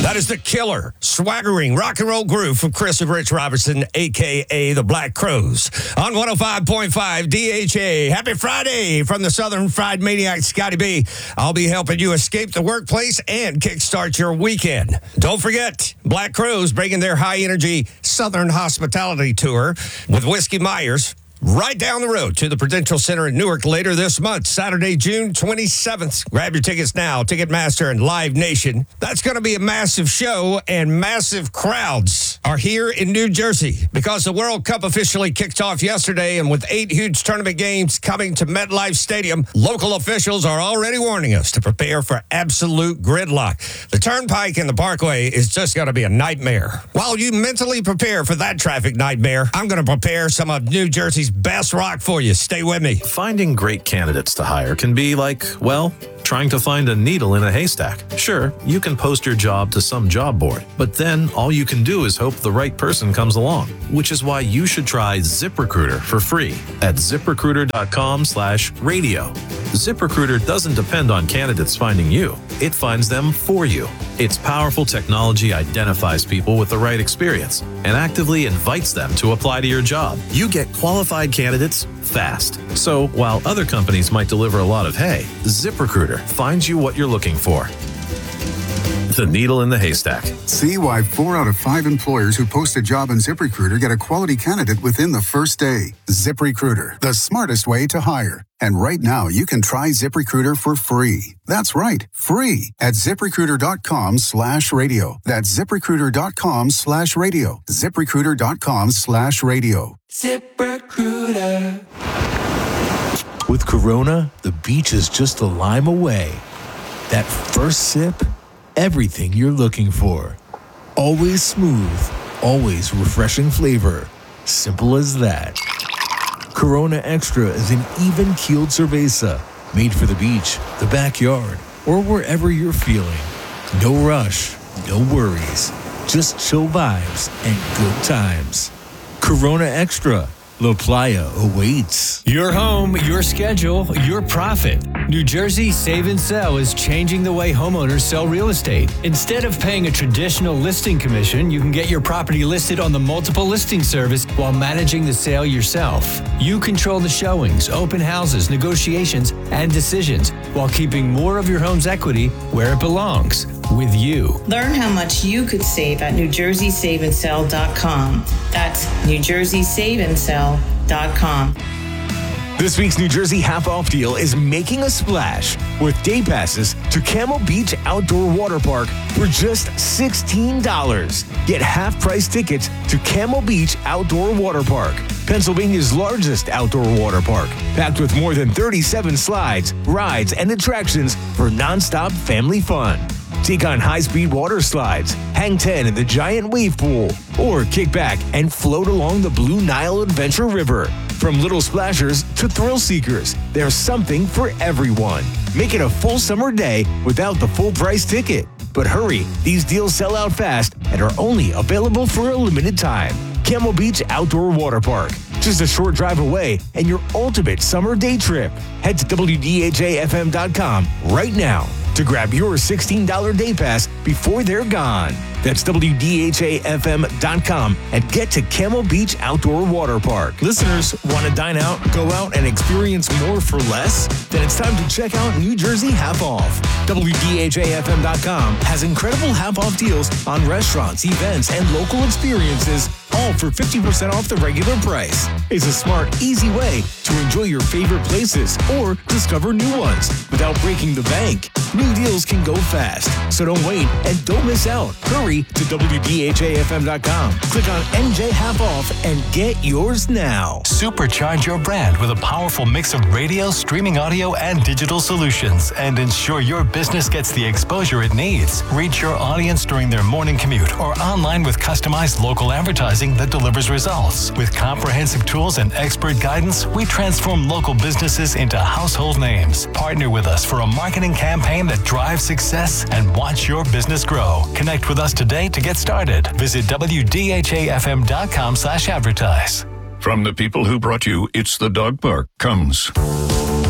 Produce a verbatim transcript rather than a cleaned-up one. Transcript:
That is the killer, swaggering rock and roll groove from Chris and Rich Robertson, a k a the Black Crowes, on one oh five point five D H A. Happy Friday from the Southern Fried Maniac, Scotty B. I'll be helping you escape the workplace and kickstart your weekend. Don't forget, Black Crowes bringing their high-energy Southern Hospitality Tour with Whiskey Myers right down the road to the Prudential Center in Newark later this month, Saturday, June twenty-seventh. Grab your tickets now, Ticketmaster and Live Nation. That's going to be a massive show, and massive crowds are here in New Jersey because the World Cup officially kicked off yesterday, and with eight huge tournament games coming to MetLife Stadium, local officials are already warning us to prepare for absolute gridlock. The Turnpike and the Parkway is just going to be a nightmare. While you mentally prepare for that traffic nightmare, I'm going to prepare some of New Jersey's best rock for you. Stay with me. Finding great candidates to hire can be like, well, trying to find a needle in a haystack. Sure, you can post your job to some job board, but then all you can do is hope the right person comes along, which is why you should try ZipRecruiter for free at ZipRecruiter.com slash radio. ZipRecruiter doesn't depend on candidates finding you. It finds them for you. Its powerful technology identifies people with the right experience and actively invites them to apply to your job. You get qualified candidates fast. So while other companies might deliver a lot of hay, ZipRecruiter finds you what you're looking for. The needle in the haystack. See why four out of five employers who post a job on ZipRecruiter get a quality candidate within the first day. ZipRecruiter, the smartest way to hire. And right now, you can try ZipRecruiter for free. That's right, free at ZipRecruiter.com slash radio. That's ZipRecruiter.com slash radio. ZipRecruiter.com slash radio. ZipRecruiter. With Corona, the beach is just a lime away. That first sip, everything you're looking for. Always smooth, always refreshing flavor. Simple as that. Corona Extra is an even-keeled cerveza made for the beach, the backyard, or wherever you're feeling. No rush, no worries, just chill vibes and good times. Corona Extra. La Playa awaits. Your home, your schedule, your profit. New Jersey Save and Sell is changing the way homeowners sell real estate. Instead of paying a traditional listing commission, you can get your property listed on the multiple listing service while managing the sale yourself. You control the showings, open houses, negotiations, and decisions while keeping more of your home's equity where it belongs, with you. Learn how much you could save at New Jersey Save and Sell dot com. That's New Jersey Save and Sell dot com. This week's New Jersey half-off deal is making a splash with day passes to Camel Beach Outdoor Water Park for just sixteen dollars. Get half-price tickets to Camel Beach Outdoor Water Park, Pennsylvania's largest outdoor water park, packed with more than thirty-seven slides, rides, and attractions for nonstop family fun. Take on high-speed water slides, hang ten in the giant wave pool, or kick back and float along the Blue Nile Adventure River. From little splashers to thrill seekers, there's something for everyone. Make it a full summer day without the full price ticket. But hurry, these deals sell out fast and are only available for a limited time. Camel Beach Outdoor Water Park, just a short drive away, and your ultimate summer day trip. Head to W D H A F M dot com right now to grab your sixteen dollars day pass before they're gone. That's W D H A F M dot com and get to Camel Beach Outdoor Water Park. Listeners, want to dine out, go out, and experience more for less? Then it's time to check out New Jersey Half Off. W D H A F M dot com has incredible half-off deals on restaurants, events, and local experiences, all for fifty percent off the regular price. It's a smart, easy way to enjoy your favorite places or discover new ones without breaking the bank. New deals can go fast, so don't wait and don't miss out. Hurry to W D H A F M dot com. Click on N J Half Off and get yours now. Supercharge your brand with a powerful mix of radio, streaming audio, and digital solutions, and ensure your business gets the exposure it needs. Reach your audience during their morning commute or online with customized local advertising that delivers results. With comprehensive tools and expert guidance, we transform local businesses into household names. Partner with us for a marketing campaign that drives success and watch your business grow. Connect with us today to get started. Visit W D H A F M dot com slash advertise. From the people who brought you It's the Dog Park comes